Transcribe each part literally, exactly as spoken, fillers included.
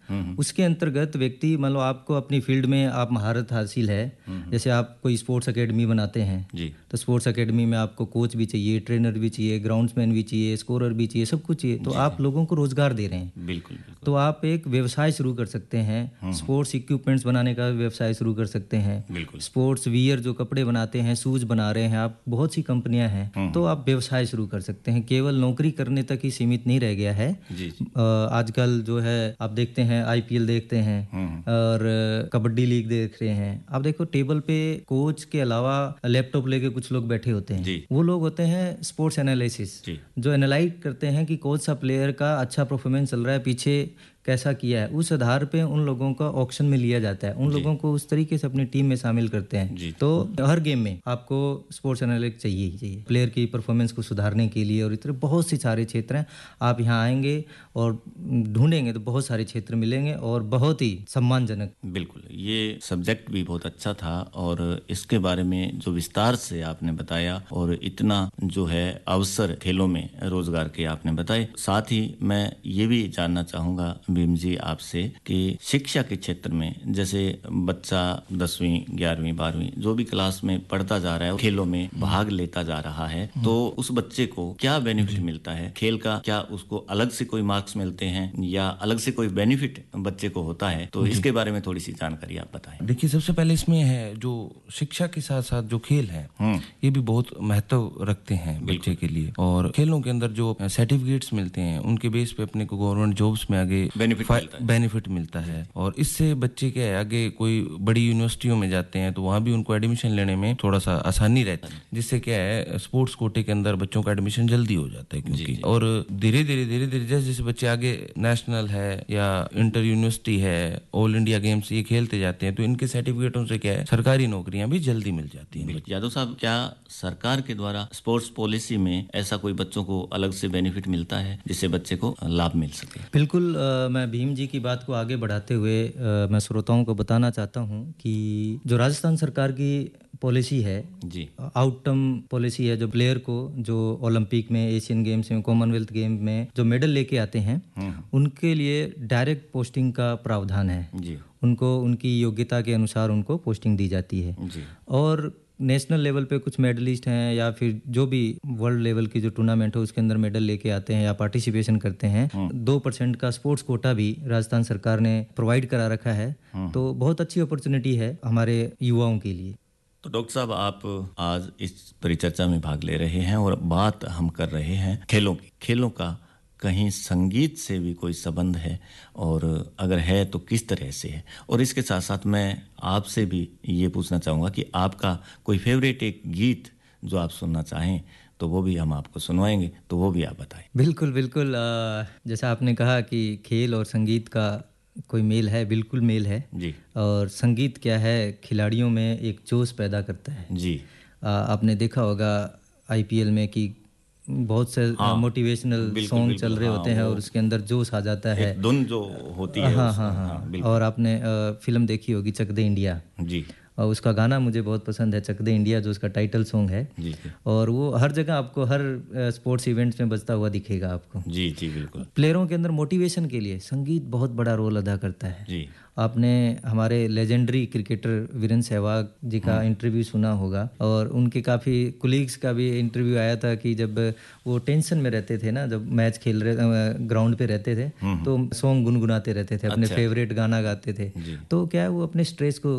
उसके अंतर्गत व्यक्ति मान लो आपको अपनी फील्ड में आप महारत हासिल है, जैसे आप कोई स्पोर्ट्स एकेडमी बनाते हैं जी। तो स्पोर्ट्स एकेडमी में आपको कोच भी चाहिए, ट्रेनर भी चाहिए, ग्राउंड्समैन भी चाहिए, स्कोरर भी चाहिए, सब कुछ चाहिए। तो आप लोगों को रोजगार दे रहे हैं। बिल्कुल, बिल्कुल। तो आप एक व्यवसाय शुरू कर सकते हैं, स्पोर्ट्स इक्विपमेंट्स बनाने का व्यवसाय शुरू कर सकते हैं, स्पोर्ट्स वियर जो कपड़े बनाते हैं, शूज बना रहे हैं आप, बहुत सी कंपनियां हैं, तो आप व्यवसाय शुरू कर सकते हैं। केवल नौकरी करने तक ही सीमित नहीं रह गया है। जी जी। आजकल जो है आप देखते हैं आईपीएल देखते हैं और कबड्डी लीग देख रहे हैं। आप देखो टेबल पे कोच के अलावा लैपटॉप लेके कुछ लोग बैठे होते हैं, वो लोग होते हैं स्पोर्ट्स एनालिसिस, जो एनालाइज करते हैं कि कौन सा प्लेयर का अच्छा परफॉर्मेंस चल रहा है, पीछे कैसा किया है, उस आधार पे उन लोगों का ऑक्शन में लिया जाता है, उन लोगों को उस तरीके से अपनी टीम में शामिल करते हैं। तो हर गेम में आपको स्पोर्ट्स एनालिस्ट चाहिए ही चाहिए प्लेयर की परफॉर्मेंस को सुधारने के लिए। और इतने बहुत सी सारे क्षेत्र हैं, आप यहाँ आएंगे और ढूंढेंगे तो बहुत सारे क्षेत्र मिलेंगे और बहुत ही सम्मानजनक। बिल्कुल, ये सब्जेक्ट भी बहुत अच्छा था और इसके बारे में जो विस्तार से आपने बताया और इतना जो है अवसर खेलों में रोजगार के आपने बताए। साथ ही मैं ये भी जानना चाहूँगा भीम जी आपसे कि शिक्षा के क्षेत्र में जैसे बच्चा दसवीं ग्यारहवीं बारहवीं जो भी क्लास में पढ़ता जा रहा है, खेलों में भाग लेता जा रहा है, तो उस बच्चे को क्या बेनिफिट मिलता है खेल का? क्या उसको अलग से कोई मार्क्स मिलते हैं या अलग से कोई बेनिफिट बच्चे को होता है? तो इसके बारे में थोड़ी सी जानकारी आप बताएं। देखिए, सबसे पहले इसमें है जो शिक्षा के साथ साथ जो खेल है ये भी बहुत महत्व रखते हैं बच्चे के लिए। और खेलों के अंदर जो सर्टिफिकेट्स मिलते हैं उनके बेस पे अपने को गवर्नमेंट जॉब्स में आगे बेनिफिट मिलता है, बेनिफिट मिलता है। और इससे बच्चे के आगे कोई बड़ी यूनिवर्सिटियों में जाते हैं तो वहाँ भी उनको एडमिशन लेने में थोड़ा सा आसानी रहती है, जिससे क्या है स्पोर्ट्स कोटे के अंदर बच्चों का एडमिशन जल्दी हो जाता है। क्योंकि और धीरे धीरे धीरे धीरे जैसे जैसे बच्चे आगे नेशनल है या इंटर यूनिवर्सिटी है, ऑल इंडिया गेम्स ये खेलते जाते हैं तो इनके सर्टिफिकेटों से क्या है सरकारी नौकरियां भी जल्दी मिल जाती हैं। यादव साहब, क्या सरकार के द्वारा स्पोर्ट्स पॉलिसी में ऐसा कोई बच्चों को अलग से बेनिफिट मिलता है जिससे बच्चे को लाभ मिल सके? बिल्कुल, आ, मैं भीम जी की बात को आगे बढ़ाते हुए आ, मैं श्रोताओं को बताना चाहता हूं कि जो राजस्थान सरकार की पॉलिसी है जी, आउटकम पॉलिसी है, जो प्लेयर को जो ओलंपिक में, एशियन गेम्स में, कॉमनवेल्थ गेम में जो मेडल लेके आते हैं उनके लिए डायरेक्ट पोस्टिंग का प्रावधान है जी। उनको उनकी योग्यता के अनुसार उनको पोस्टिंग दी जाती है जी। और नेशनल लेवल पे कुछ मेडलिस्ट हैं या फिर जो भी वर्ल्ड लेवल की जो टूर्नामेंट है उसके अंदर मेडल लेके आते हैं या पार्टिसिपेशन करते हैं, दो परसेंट का स्पोर्ट्स कोटा भी राजस्थान सरकार ने प्रोवाइड करा रखा है। तो बहुत अच्छी अपॉर्चुनिटी है हमारे युवाओं के लिए। तो डॉक्टर साहब, आप आज इस परिचर्चा में भाग ले रहे हैं और बात हम कर रहे हैं खेलों की। खेलों का कहीं संगीत से भी कोई संबंध है और अगर है तो किस तरह से है? और इसके साथ साथ मैं आपसे भी ये पूछना चाहूँगा कि आपका कोई फेवरेट एक गीत जो आप सुनना चाहें तो वो भी हम आपको सुनवाएंगे, तो वो भी आप बताएं। बिल्कुल बिल्कुल, जैसा आपने कहा कि खेल और संगीत का कोई मेल है, बिल्कुल मेल है जी। और संगीत क्या है, खिलाड़ियों में एक जोश पैदा करता है जी। आ, आपने देखा होगा आईपीएल में कि बहुत से हाँ, मोटिवेशनल सॉन्ग चल रहे हाँ, होते हैं और उसके अंदर जोश आ जाता है, एक धुन जो होती है। हाँ हाँ हाँ, हाँ और आपने आ, फिल्म देखी होगी चक दे इंडिया जी, और उसका गाना मुझे बहुत पसंद है, चक दे इंडिया, जो उसका टाइटल सॉन्ग है जी, जी। और वो हर जगह आपको हर स्पोर्ट्स इवेंट्स में बजता हुआ दिखेगा आपको जी जी बिल्कुल। प्लेयरों के अंदर मोटिवेशन के लिए संगीत बहुत बड़ा रोल अदा करता है जी। आपने हमारे लेजेंडरी क्रिकेटर वीरेंद्र सहवाग जी का इंटरव्यू सुना होगा और उनके काफ़ी कुलीग्स का भी इंटरव्यू आया था कि जब वो टेंशन में रहते थे ना, जब मैच खेल रहे ग्राउंड पे रहते थे तो सॉन्ग गुनगुनाते रहते थे, अपने फेवरेट गाना गाते थे। तो क्या है वो अपने स्ट्रेस को,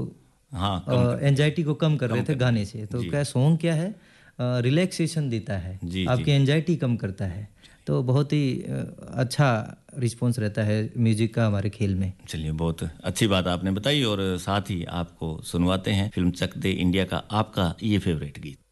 हाँ, एंजाइटी को कम कर रहे थे गाने से। तो क्या सॉन्ग क्या है, रिलैक्सेशन देता है, आपकी एंजाइटी कम करता है। तो बहुत ही अच्छा रिस्पॉन्स रहता है म्यूजिक का हमारे खेल में। चलिए, बहुत अच्छी बात आपने बताई और साथ ही आपको सुनवाते हैं फिल्म चक दे इंडिया का आपका ये फेवरेट गीत।